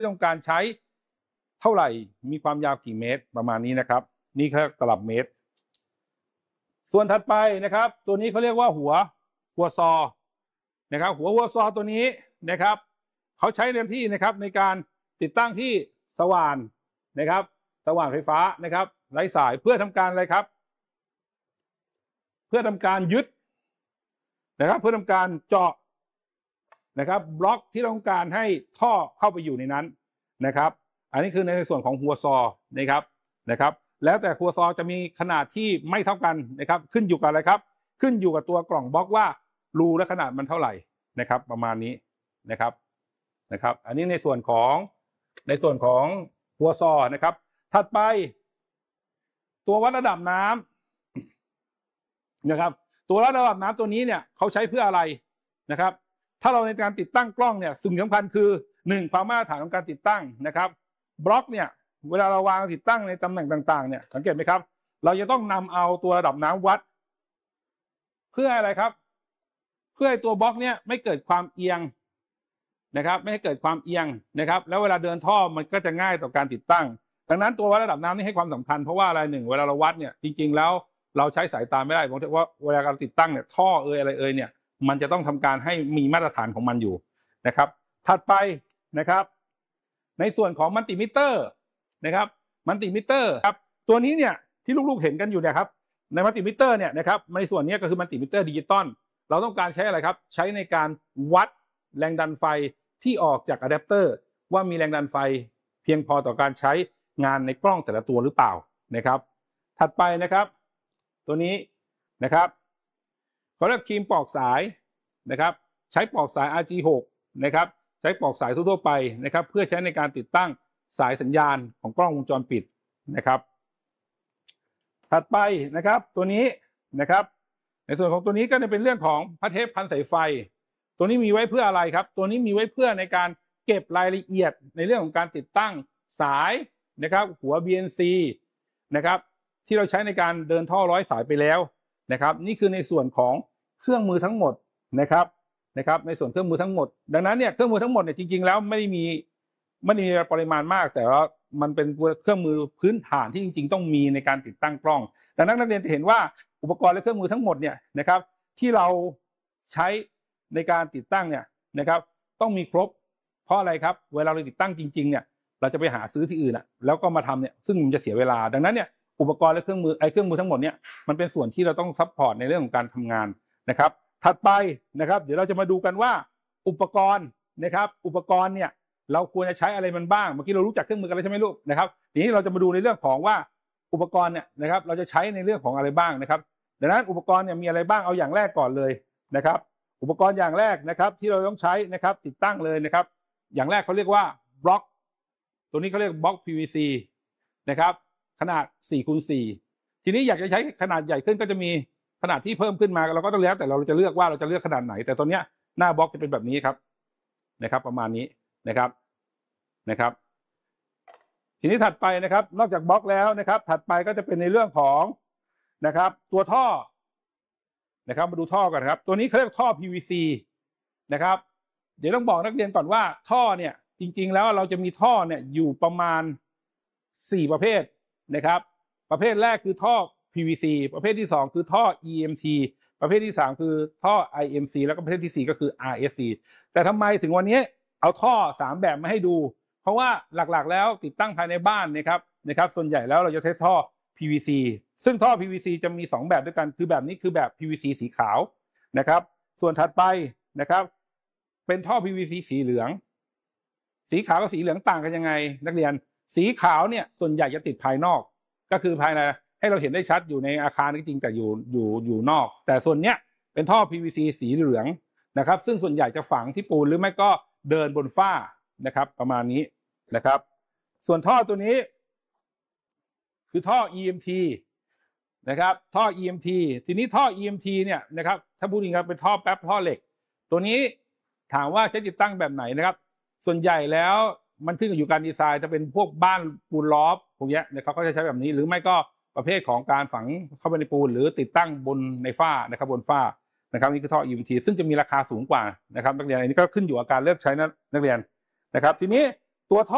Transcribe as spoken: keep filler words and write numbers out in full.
ต้องการใช้เท่าไหร่มีความยาวกี่เมตรประมาณนี้นะครับนี่คือตลับเมตรส่วนถัดไปนะครับตัวนี้เขาเรียกว่าหัวหัวซอนะครับหัวหัวซอตัวนี้นะครับเขาใช้เต็มที่นะครับในการติดตั้งที่สว่านนะครับสว่านไฟฟ้านะครับไร้สายเพื่อทำการอะไรครับเพื่อทำการยึดนะครับเพื่อทำการเจาะนะครับบล็อกที่ต้องการให้ท่อเข้าไปอยู่ในนั้นนะครับอันนี้คือในส่วนของหัวซอนะครับนะครับแล้วแต่หัวซอจะมีขนาดที่ไม่เท่ากันนะครับขึ้นอยู่กับอะไรครับขึ้นอยู่กับตัวกล่องบล็อกว่ารูและขนาดมันเท่าไหร่นะครับประมาณนี้นะครับนะครับอันนี้ในส่วนของในส่วนของหัวซอนะครับถัดไปตัววัดระดับน้ำนะครับตัววัดระดับน้ำตัวนี้เนี่ยเขาใช้เพื่ออะไรนะครับถ้าเราในการติดตั้งกล้องเนี่ยสิ่งสำคัญคือหนึ่งความมาตรฐานของการติดตั้งนะครับบล็อกเนี่ยเวลาเราวางติดตั้งในตำแหน่งต่างๆเนี่ยสังเกตไหมครับเราจะต้องนำเอาตัวระดับน้ำวัดเพื่ออะไรครับเพื่อให้ตัวบล็อกเนี่ยไม่เกิดความเอียงนะครับไม่ให้เกิดความเอียงนะครับแล้วเวลาเดินท่อมันก็จะง่ายต่อการติดตั้งดังนั้นตัววัดระดับน้ำนี่ให้ความสำคัญเพราะว่าอะไรหนึ่งเวลาเราวัดเนี่ยจริงๆแล้วเราใช้สายตาไม่ได้เพราะว่าเวลาเราติดตั้งเนี่ยท่อเอยอะไรเอยเนี่ยมันจะต้องทำการให้มีมาตรฐานของมันอยู่นะครับถัดไปนะครับในส่วนของมัลติมิเตอร์นะครับมัลติมิเตอร์ครับตัวนี้เนี่ยที่ลูกๆเห็นกันอยู่เนี่ยครับในมัลติมิเตอร์เนี่ยนะครับในส่วนนี้ก็คือมัลติมิเตอร์ดิจิตอลเราต้องการใช้อะไรครับใช้ในการวัดแรงดันไฟที่ออกจากอะแดปเตอร์ว่ามีแรงดันไฟเพียงพอต่อการใช้งานในกล้องแต่ละตัวหรือเปล่านะครับถัดไปนะครับตัวนี้นะครับเขาเรียกครีมปอกสายนะครับใช้ปอกสาย อาร์ จี หก นะครับใช้ปอกสายทั่วๆไปนะครับเพื่อใช้ในการติดตั้งสายสัญญาณของกล้องวงจรปิดนะครับถัดไปนะครับตัวนี้นะครับในส่วนของตัวนี้ก็จะเป็นเรื่องของพาสเทปพันสายไฟตัวนี้มีไว้เพื่ออะไรครับตัวนี้มีไว้เพื่อในการเก็บรายละเอียดในเรื่องของการติดตั้งสายนะครับหัว บี เอ็น ซี นะครับที่เราใช้ในการเดินท่อร้อยสายไปแล้วนะครับนี่คือในส่วนของเครื่องมือทั้งหมดนะครับนะครับในส่วนเครื่องมือทั้งหมดดังนั้นเนี่ยเครื่องมือทั้งหมดเนี่ยจริงๆแล้วไม่ได้มีไม่ได้มีปริมาณมากแต่ว่ามันเป็นเครื่องมือพื้นฐานที่จริงๆต้องมีในการติดตั้งกล้องดังนั้นนักเรียนจะเห็นว่าอุปกรณ์และเครื่องมือทั้งหมดเนี่ยนะครับที่เราใช้ในการติดตั้งเนี่ยนะครับต้องมีครบเพราะอะไรครับเวลาเราติดตั้งจริงๆเนี่ยเราจะไปหาซื้อที่อื่นอ่ะแล้วก็มาทำเนี่ยซึ่งมันจะเสียเวลาดังนั้นเนี่ยอุปกรณ์และเครื่องมือไอ้เครื่องมือทั้งหมดเนี่ยมันเป็นส่วนที่เราต้องซัพพอร์ตในเรื่องของการทำงานนะครับถัดไปนะครับเดี๋ยวเราจะมาดูกันว่าอุปกรณ์นะครับอุปกรณ์เนี่ยเราควรจะใช้อะไรมันบ้างเมื่อกี้เรารู้จักเครื่องมือกันแล้วใช่ไหมลูกนะครับทีนี้เราจะมาดูในเรื่องของว่าอุปกรณ์เนี่ยนะครับเราจะใช้ในเรื่องของอะไรบ้างนะครับดังนั้นอุปกรณ์เนี่ยมีอะไรบ้างเอาอย่างแรกก่อนเลยนะครับอุปกรณ์อย่างแรกนะครับที่เราต้องใช้นะครับติดตั้งเลยนะครับอย่างแรกเขาเรียกว่าบล็อกตัวนี้เขาเรียกบล็อก พี วี ซี นะครับขนาด สี่คูณ สี่ ทีนี้อยากจะใช้ขนาดใหญ่ขึ้นก็จะมีขนาดที่เพิ่มขึ้นมาเราก็ต้องแล้วแต่เราจะเลือกว่าเราจะเลือกขนาดไหนแต่ตอนนี้หน้าบล็อกจะเป็นแบบนี้ครับนะครับประมาณนี้นะครับนะครับทีนี้ถัดไปนะครับนอกจากบล็อกแล้วนะครับถัดไปก็จะเป็นในเรื่องของนะครับตัวท่อนะครับมาดูท่อก่อนครับตัวนี้เขาเรียกท่อ พี วี ซี นะครับเดี๋ยวต้องบอกนักเรียนก่อนว่าท่อเนี่ยจริงๆแล้วเราจะมีท่อเนี่ยอยู่ประมาณสี่ประเภทนะครับประเภทแรกคือท่อ พี วี ซี ประเภทที่สองคือท่อ อี เอ็ม ที ประเภทที่สามคือท่อ ไอ เอ็ม ซี แล้วก็ประเภทที่สี่ก็คือ อาร์ เอส ซี แต่ทำไมถึงวันนี้เอาท่อสามแบบมาให้ดูเพราะว่าหลักๆแล้วติดตั้งภายในบ้านนะครับนะครับส่วนใหญ่แล้วเราจะใช้ท่อ พี วี ซี ซึ่งท่อ พี วี ซี จะมีสองแบบด้วยกันคือแบบนี้คือแบบ พี วี ซี สีขาวนะครับส่วนถัดไปนะครับเป็นท่อ พี วี ซี สีเหลืองสีขาวกับสีเหลืองต่างกันยังไงนักเรียนสีขาวเนี่ยส่วนใหญ่จะติดภายนอกก็คือภายในให้เราเห็นได้ชัดอยู่ในอาคารจริงแต่อยู่อยู่อยู่นอกแต่ส่วนเนี้ยเป็นท่อ พี วี ซี สีเหลืองนะครับซึ่งส่วนใหญ่จะฝังที่ปูนหรือไม่ก็เดินบนฝ้านะครับประมาณนี้นะครับส่วนท่อตัวนี้คือท่อ อี เอ็ม ที นะครับท่อ อี เอ็ม ที ทีนี้ท่อ อี เอ็ม ที เนี่ยนะครับถ้าพูดจริงครับเป็นท่อแป๊บท่อเหล็กตัวนี้ถามว่าใช้ติดตั้งแบบไหนนะครับส่วนใหญ่แล้วมันขึ้นอยู่การดีไซน์จะเป็นพวกบ้านปูนล้อมพวกนี้นะครับเขาจะใช้แบบนี้หรือไม่ก็ประเภทของการฝังเข้าไปในปูนหรือติดตั้งบนในฝ้านะครับบนฝ้านะครับนี่คือท่อ อี เอ็ม ที ซึ่งจะมีราคาสูงกว่านะครับนักเรียนอันนี้ก็ขึ้นอยู่กับการเลือกใช้นักเรียนนะครับทีนี้ตัวท่อ